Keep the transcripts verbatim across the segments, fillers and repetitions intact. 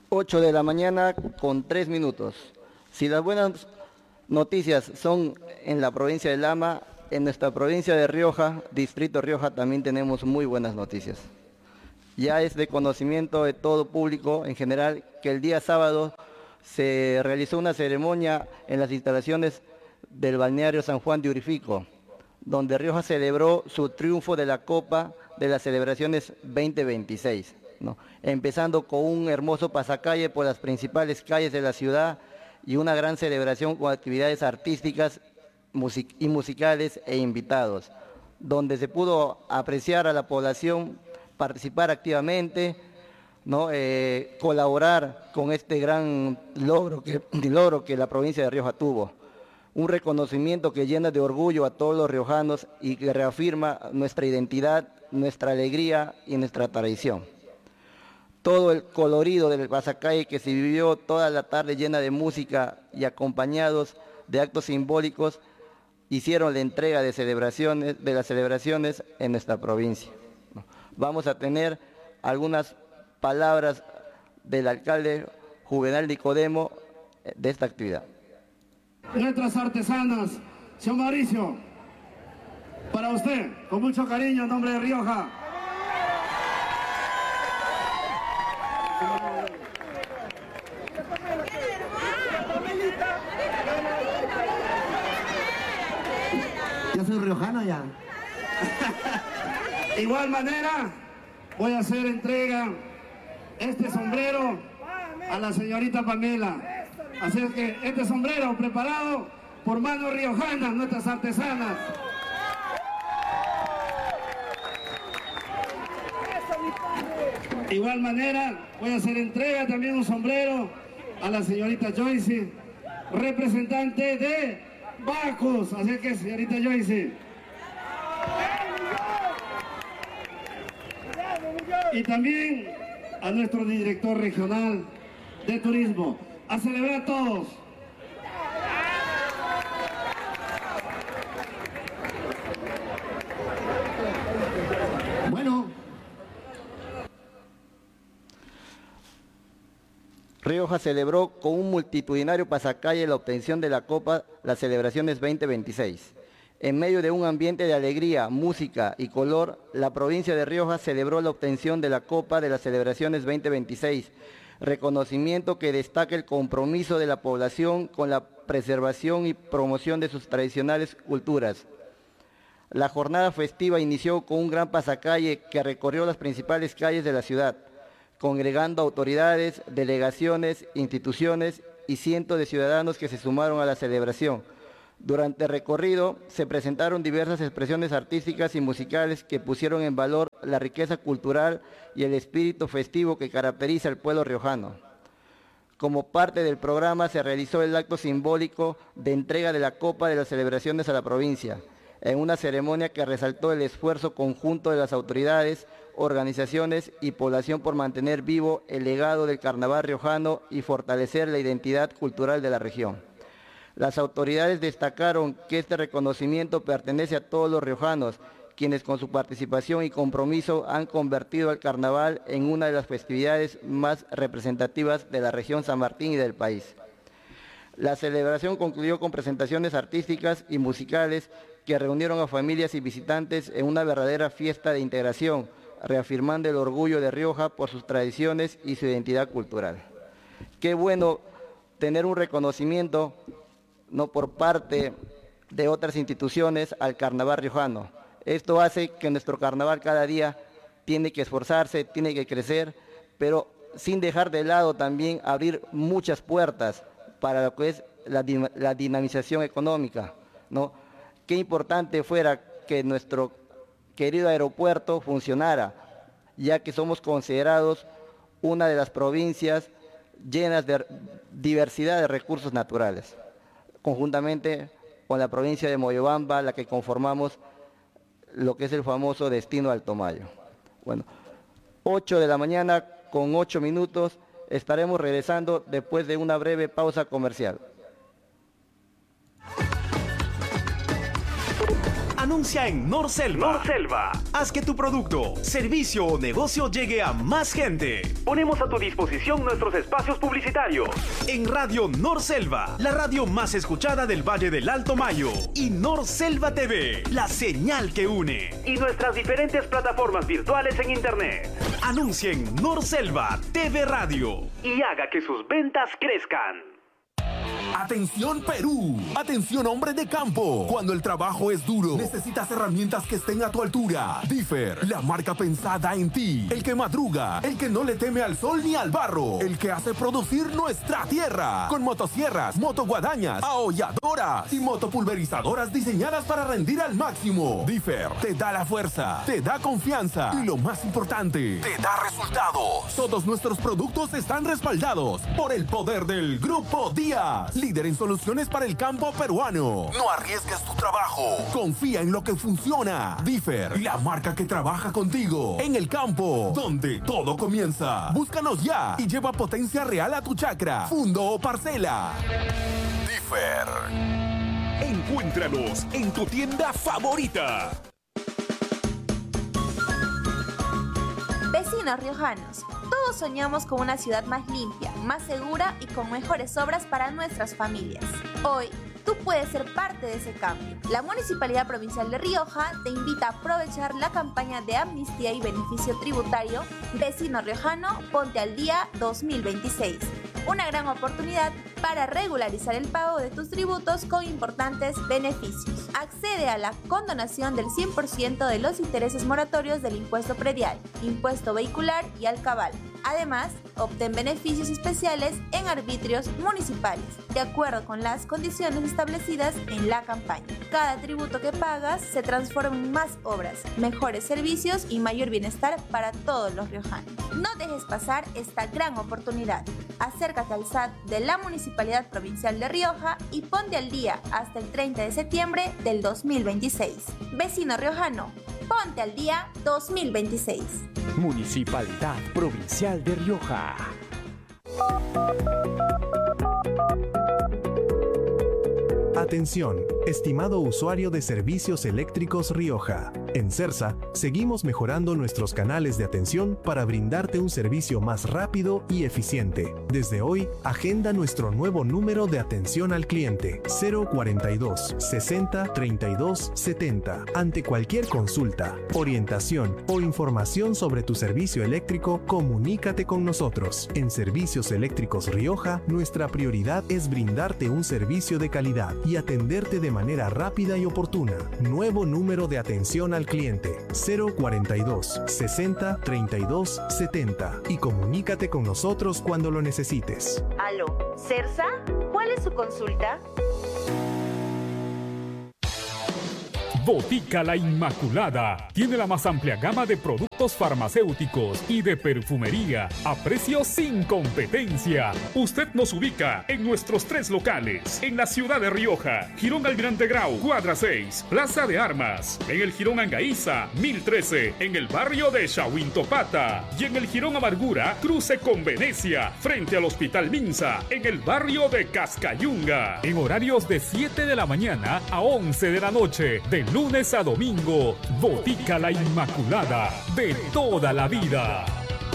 Ocho de la mañana con tres minutos. Si las buenas noticias son en la provincia de Lama, en nuestra provincia de Rioja, Distrito Rioja, también tenemos muy buenas noticias. Ya es de conocimiento de todo público en general que el día sábado se realizó una ceremonia en las instalaciones del balneario San Juan de Urifico, donde Rioja celebró su triunfo de la Copa de las celebraciones veinte veintiséis, ¿no? Empezando con un hermoso pasacalle por las principales calles de la ciudad y una gran celebración con actividades artísticas music y musicales e invitados, donde se pudo apreciar a la población participar activamente, ¿no? Eh, colaborar con este gran logro que, logro que la provincia de Rioja tuvo. Un reconocimiento que llena de orgullo a todos los riojanos y que reafirma nuestra identidad, nuestra alegría y nuestra tradición. Todo el colorido del pasacalle que se vivió toda la tarde llena de música y acompañados de actos simbólicos hicieron la entrega de celebraciones, de las celebraciones en nuestra provincia. Vamos a tener algunas palabras del alcalde Juvenal Nicodemo de esta actividad. Nuestras artesanas, señor Mauricio, para usted, con mucho cariño en nombre de Rioja. Yo soy riojano ya. Igual manera, voy a hacer entrega este sombrero a la señorita Pamela. Así es que este sombrero preparado por manos riojanas, nuestras artesanas. Igual manera, voy a hacer entrega también un sombrero a la señorita Joyce, representante de Bacos. Así que, señorita Joyce. Y también a nuestro director regional de turismo. A celebrar todos. Bueno. Rioja celebró con un multitudinario pasacalle la obtención de la Copa las celebraciones veinte veintiséis. En medio de un ambiente de alegría, música y color, la provincia de Rioja celebró la obtención de la Copa de las celebraciones veinte veintiséis, reconocimiento que destaca el compromiso de la población con la preservación y promoción de sus tradicionales culturas. La jornada festiva inició con un gran pasacalle que recorrió las principales calles de la ciudad, congregando autoridades, delegaciones, instituciones y cientos de ciudadanos que se sumaron a la celebración. Durante el recorrido se presentaron diversas expresiones artísticas y musicales que pusieron en valor la riqueza cultural y el espíritu festivo que caracteriza al pueblo riojano. Como parte del programa se realizó el acto simbólico de entrega de la Copa de las celebraciones a la provincia, en una ceremonia que resaltó el esfuerzo conjunto de las autoridades, organizaciones y población por mantener vivo el legado del carnaval riojano y fortalecer la identidad cultural de la región. Las autoridades destacaron que este reconocimiento pertenece a todos los riojanos, quienes con su participación y compromiso han convertido al carnaval en una de las festividades más representativas de la región San Martín y del país. La celebración concluyó con presentaciones artísticas y musicales que reunieron a familias y visitantes en una verdadera fiesta de integración, reafirmando el orgullo de Rioja por sus tradiciones y su identidad cultural. Qué bueno tener un reconocimiento, no por parte de otras instituciones al carnaval riojano. Esto hace que nuestro carnaval cada día tiene que esforzarse, tiene que crecer, pero sin dejar de lado también abrir muchas puertas para lo que es la, la dinamización económica, ¿no? Qué importante fuera que nuestro querido aeropuerto funcionara, ya que somos considerados una de las provincias llenas de diversidad de recursos naturales, conjuntamente con la provincia de Moyobamba, la que conformamos lo que es el famoso destino Alto Mayo. Bueno, ocho de la mañana con ocho minutos, estaremos regresando después de una breve pausa comercial. Anuncia en Norselva. Norselva. Haz que tu producto, servicio o negocio llegue a más gente. Ponemos a tu disposición nuestros espacios publicitarios. En Radio Norselva, la radio más escuchada del Valle del Alto Mayo. Y Norselva T V, la señal que une. Y nuestras diferentes plataformas virtuales en Internet. Anuncie en Norselva T V Radio y haga que sus ventas crezcan. Atención Perú, atención hombres de campo. Cuando el trabajo es duro, necesitas herramientas que estén a tu altura. Differ, la marca pensada en ti. El que madruga, el que no le teme al sol ni al barro. El que hace producir nuestra tierra. Con motosierras, motoguadañas, aholladoras y motopulverizadoras diseñadas para rendir al máximo. Differ te da la fuerza, te da confianza y lo más importante, te da resultados. Todos nuestros productos están respaldados por el poder del Grupo Díaz, líder en soluciones para el campo peruano. No arriesgues tu trabajo. Confía en lo que funciona. Differ, la marca que trabaja contigo en el campo, donde todo comienza. Búscanos ya y lleva potencia real a tu chacra, fundo o parcela. Differ. Encuéntranos en tu tienda favorita. Vecinos riojanos, todos soñamos con una ciudad más limpia, más segura y con mejores obras para nuestras familias. Hoy, tú puedes ser parte de ese cambio. La Municipalidad Provincial de Rioja te invita a aprovechar la campaña de amnistía y beneficio tributario Vecino Riojano Ponte al Día dos mil veintiséis. Una gran oportunidad para regularizar el pago de tus tributos con importantes beneficios. Accede a la condonación del cien por ciento de los intereses moratorios del impuesto predial, impuesto vehicular y alcabal. Además, obtén beneficios especiales en arbitrios municipales, de acuerdo con las condiciones establecidas en la campaña. Cada tributo que pagas se transforma en más obras, mejores servicios y mayor bienestar para todos los riojanos. No dejes pasar esta gran oportunidad. Acércate al S A T de la Municipalidad Provincial de Rioja y ponte al día hasta el treinta de septiembre del dos mil veintiséis. Vecino riojano, ponte al día dos mil veintiséis. Municipalidad Provincial de Rioja. Atención, estimado usuario de servicios eléctricos Rioja. En CERSA, seguimos mejorando nuestros canales de atención para brindarte un servicio más rápido y eficiente. Desde hoy, agenda nuestro nuevo número de atención al cliente, cero cuarenta y dos, sesenta, treinta y dos, setenta. Ante cualquier consulta, orientación o información sobre tu servicio eléctrico, comunícate con nosotros. En Servicios Eléctricos Rioja, nuestra prioridad es brindarte un servicio de calidad y atenderte de manera rápida y oportuna. Nuevo número de atención al cliente, cero cuarenta y dos, sesenta, treinta y dos, setenta. Y comunícate con nosotros cuando lo necesites. ¿Aló? ¿CERSA? ¿Cuál es su consulta? Botica La Inmaculada tiene la más amplia gama de productos farmacéuticos y de perfumería a precios sin competencia. Usted nos ubica en nuestros tres locales, en la ciudad de Rioja, Jirón Almirante Grau, cuadra seis, Plaza de Armas, en el Jirón Angaíza, mil trece, en el barrio de Chahuintopata, y en el Jirón Amargura, cruce con Venecia, frente al Hospital Minsa, en el barrio de Cascayunga, en horarios de siete de la mañana a once de la noche, de lunes a domingo. Botica La Inmaculada, de toda la vida.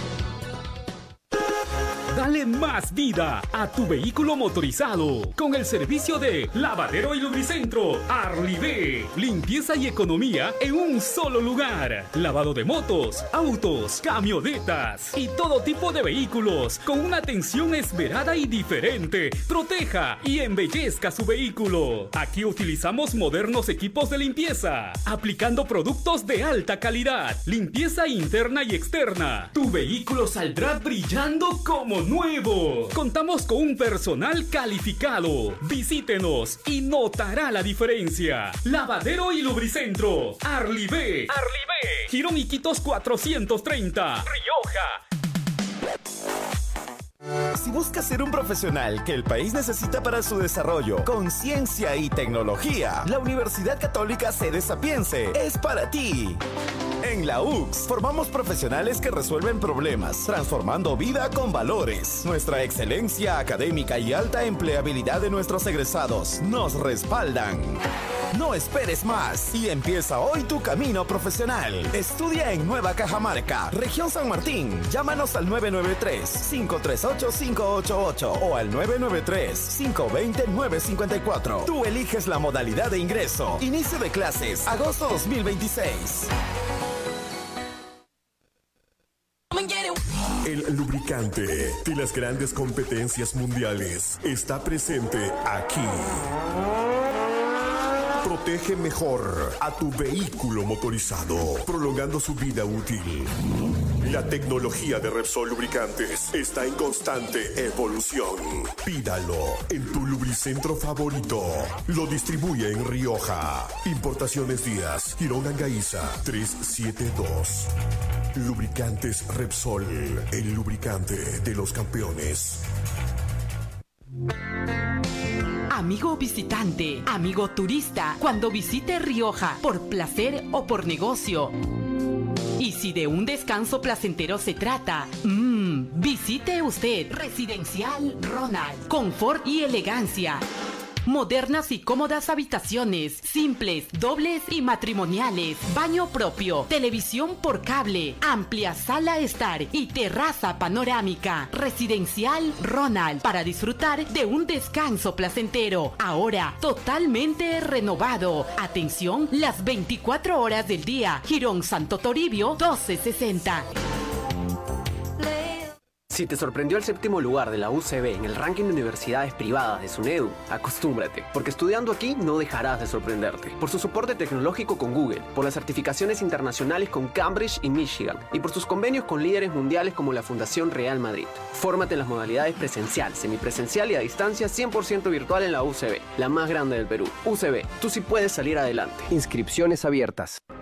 Dale más vida a tu vehículo motorizado con el servicio de Lavadero y Lubricentro Arlivé. Limpieza y economía en un solo lugar. Lavado de motos, autos, camionetas y todo tipo de vehículos con una atención esmerada y diferente. Proteja y embellezca su vehículo. Aquí utilizamos modernos equipos de limpieza, aplicando productos de alta calidad. Limpieza interna y externa. Tu vehículo saldrá brillando como nuevo. Contamos con un personal calificado. Visítenos y notará la diferencia. Lavadero y Lubricentro Arlivé. Arlivé. Jirón Iquitos cuatrocientos treinta. Rioja. Si buscas ser un profesional que el país necesita para su desarrollo, con ciencia y tecnología, la Universidad Católica Sede Sapiense es para ti. En la U C S formamos profesionales que resuelven problemas, transformando vida con valores. Nuestra excelencia académica y alta empleabilidad de nuestros egresados nos respaldan. No esperes más y empieza hoy tu camino profesional. Estudia en Nueva Cajamarca, Región San Martín. Llámanos al nueve nueve tres, cinco tres ocho, cinco ocho ocho o al nueve nueve tres, cinco dos cero, nueve cinco cuatro. Tú eliges la modalidad de ingreso. Inicio de clases, agosto dos mil veintiséis. El lubricante de las grandes competencias mundiales está presente aquí. Protege mejor a tu vehículo motorizado, prolongando su vida útil. La tecnología de Repsol Lubricantes está en constante evolución. Pídalo en tu lubricentro favorito. Lo distribuye en Rioja. Importaciones Díaz, Girón Angaiza, trescientos setenta y dos. Lubricantes Repsol, el lubricante de los campeones. Amigo visitante, amigo turista, cuando visite Rioja, por placer o por negocio. Y si de un descanso placentero se trata, mmm, visite usted Residencial Ronald. Confort y elegancia. Modernas y cómodas habitaciones, simples, dobles y matrimoniales, baño propio, televisión por cable, amplia sala estar y terraza panorámica. Residencial Ronald, para disfrutar de un descanso placentero, ahora totalmente renovado. Atención, las veinticuatro horas del día. Girón Santo Toribio doce sesenta. Si te sorprendió el séptimo lugar de la U C B en el ranking de universidades privadas de SUNEDU, acostúmbrate, porque estudiando aquí no dejarás de sorprenderte. Por su soporte tecnológico con Google, por las certificaciones internacionales con Cambridge y Michigan, y por sus convenios con líderes mundiales como la Fundación Real Madrid. Fórmate en las modalidades presencial, semipresencial y a distancia cien por ciento virtual en la U C B, la más grande del Perú. U C B, tú sí puedes salir adelante. Inscripciones abiertas.